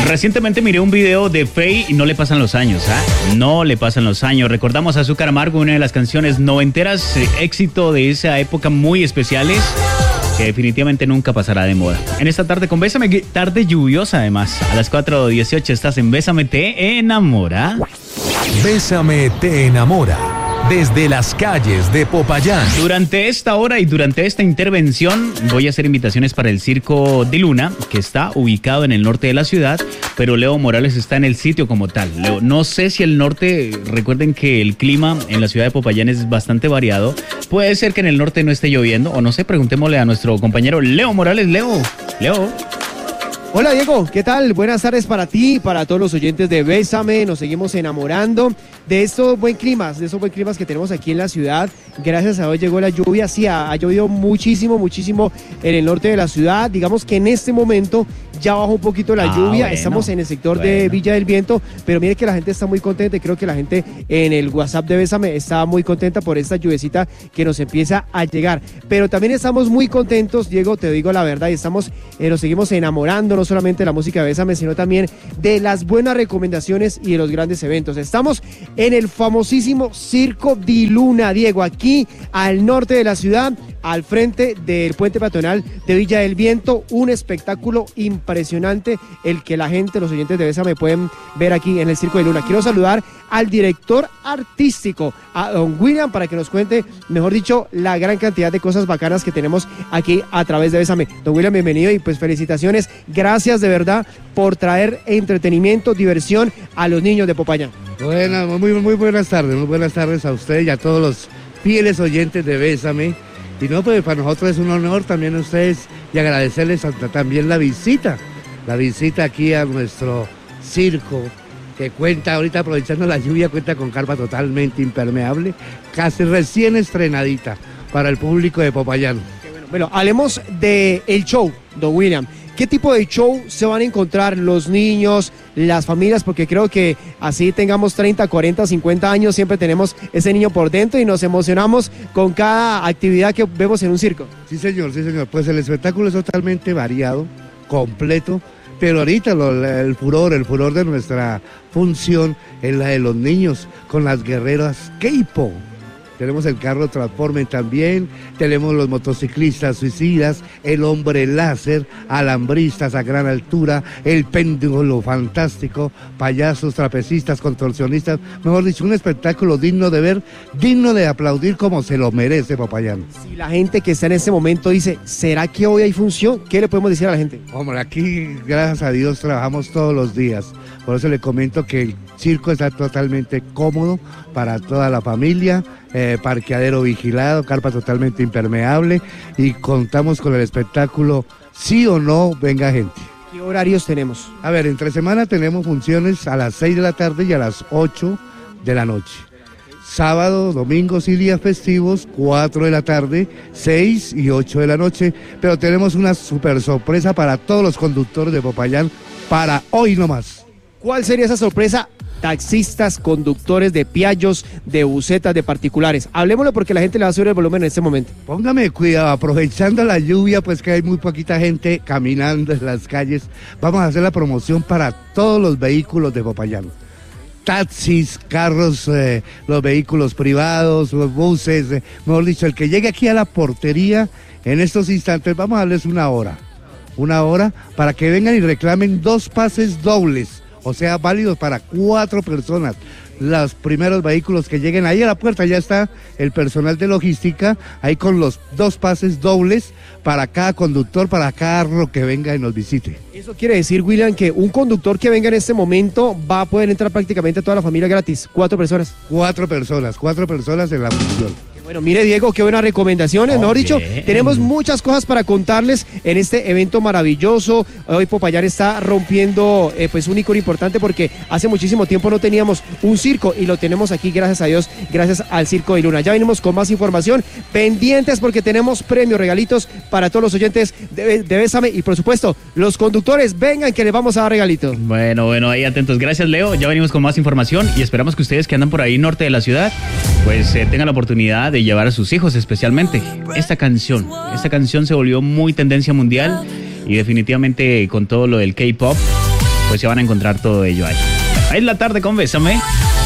Recientemente miré un video de Feid y no le pasan los años, ¿ah? No le pasan los años. Recordamos Azúcar Amargo, una de las canciones noventeras, éxito de esa época muy especiales, que definitivamente nunca pasará de moda. En esta tarde con Bésame, tarde lluviosa además. A las 4:18 estás en Bésame Te Enamora. Bésame Te Enamora. Desde las calles de Popayán. Durante esta hora y durante esta intervención voy a hacer invitaciones para el Circo de Luna, que está ubicado en el norte de la ciudad, pero Leo Morales está en el sitio como tal. Leo, no sé si el norte, recuerden que el clima en la ciudad de Popayán es bastante variado. Puede ser que en el norte no esté lloviendo, o no sé, preguntémosle a nuestro compañero Leo Morales. Leo. Hola Diego, ¿qué tal? Buenas tardes para ti y para todos los oyentes de Bésame. Nos seguimos enamorando de estos buen climas, que tenemos aquí en la ciudad. Gracias a Dios llegó la lluvia. Sí, ha llovido muchísimo en el norte de la ciudad. Digamos que en este momento ya bajó un poquito la lluvia. Bueno, estamos en el sector de Villa del Viento, pero mire que la gente está muy contenta y creo que la gente en el WhatsApp de Bésame está muy contenta por esta lluvecita que nos empieza a llegar. Pero también estamos muy contentos, Diego, te digo la verdad, y nos seguimos enamorando no solamente de la música de Bésame, sino también de las buenas recomendaciones y de los grandes eventos. Estamos en el famosísimo Circo de Luna, Diego, aquí al norte de la ciudad, al frente del puente peatonal de Villa del Viento. Un espectáculo impresionante el que la gente, los oyentes de Bésame pueden ver aquí en el Circo de Luna. Quiero saludar al director artístico, a don William, para que nos cuente, mejor dicho, la gran cantidad de cosas bacanas que tenemos aquí a través de Bésame. Don William, bienvenido y pues felicitaciones. Gracias de verdad por traer entretenimiento, diversión a los niños de Popayán. Buenas, muy buenas tardes a usted y a todos los fieles oyentes de Bésame. Y no, pues para nosotros es un honor también a ustedes y agradecerles también la visita aquí a nuestro circo, que cuenta, ahorita aprovechando la lluvia, cuenta con carpa totalmente impermeable, casi recién estrenadita para el público de Popayán. Bueno, hablemos del show, don William. ¿Qué tipo de show se van a encontrar los niños, las familias? Porque creo que así tengamos 30, 40, 50 años, siempre tenemos ese niño por dentro y nos emocionamos con cada actividad que vemos en un circo. Sí, señor. Pues el espectáculo es totalmente variado, completo, pero ahorita el furor de nuestra función es la de los niños con las guerreras K-pop. Tenemos el carro Transformen también, tenemos los motociclistas suicidas, el hombre láser, alambristas a gran altura, el péndulo fantástico, payasos, trapecistas, contorsionistas, mejor dicho, un espectáculo digno de ver, digno de aplaudir como se lo merece Popayán. Si la gente que está en este momento dice, ¿será que hoy hay función? ¿Qué le podemos decir a la gente? Hombre, aquí gracias a Dios trabajamos todos los días, por eso le comento que el circo está totalmente cómodo para toda la familia, parqueadero vigilado, carpa totalmente impermeable y contamos con el espectáculo sí o no venga gente. ¿Qué horarios tenemos? A ver, entre semana tenemos funciones a las 6 de la tarde y a las 8 de la noche. Sábado, domingos y días festivos, 4 de la tarde, 6 y 8 de la noche, pero tenemos una super sorpresa para todos los conductores de Popayán para hoy nomás. ¿Cuál sería esa sorpresa? Taxistas, conductores de piallos, de busetas, de particulares. Hablemoslo porque la gente le va a subir el volumen en este momento. Póngame cuidado, aprovechando la lluvia, pues que hay muy poquita gente caminando en las calles. Vamos a hacer la promoción para todos los vehículos de Popayán. Taxis, carros, los vehículos privados, los buses, mejor dicho, el que llegue aquí a la portería en estos instantes, vamos a darles una hora para que vengan y reclamen 2 pases dobles. O sea, válidos para 4 personas. Los primeros vehículos que lleguen ahí a la puerta, ya está el personal de logística, ahí con los 2 pases dobles para cada conductor, para cada carro que venga y nos visite. Eso quiere decir, William, que un conductor que venga en este momento va a poder entrar prácticamente toda la familia gratis. 4 personas. 4 personas en la función. Bueno, mire Diego, qué buenas recomendaciones, mejor dicho, tenemos muchas cosas para contarles en este evento maravilloso. Hoy Popayán está rompiendo pues un icono importante porque hace muchísimo tiempo no teníamos un circo y lo tenemos aquí, gracias a Dios, gracias al Circo de Luna. Ya venimos con más información, pendientes porque tenemos premios, regalitos para todos los oyentes de Bésame y por supuesto, los conductores, vengan que les vamos a dar regalitos. Bueno, ahí atentos. Gracias, Leo. Ya venimos con más información y esperamos que ustedes que andan por ahí norte de la ciudad, pues tengan la oportunidad de llevar a sus hijos especialmente. Esta canción se volvió muy tendencia mundial y definitivamente con todo lo del K-pop pues se van a encontrar todo ello ahí. Ahí es la tarde con Bésame.